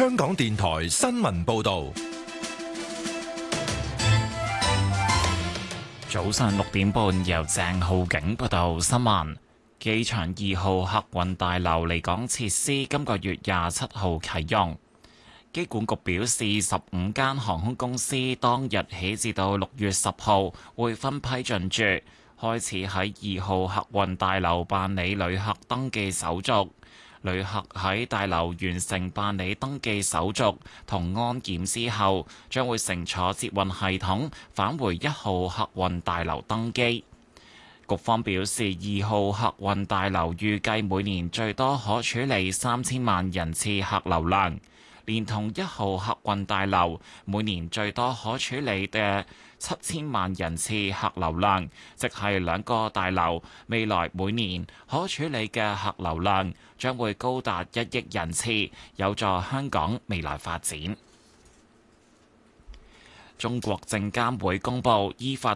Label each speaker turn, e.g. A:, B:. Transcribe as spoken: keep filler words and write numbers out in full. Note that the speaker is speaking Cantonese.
A: 香港電台新聞報道。
B: 早上六點半，由鄭浩景報道新聞。機場二號客運大樓離港設施今個月廿七號啟用。機管局表示，十五間航空公司當日起至到六月十號會分批進駐，開始喺二號客運大樓辦理旅客登記手續。旅客喺大樓完成辦理登記手續同安檢之後，將會乘坐捷運系統返回一號客運大樓登機。局方表示，二號客運大樓預計每年最多可處理三千萬人次客流量，連同一號客運大樓每年最多可處理嘅七千萬人次客流量，即係兩個大樓未來每年可處理嘅客流量將會高達一億人次，有助香港未來發展。中國證監會公佈依法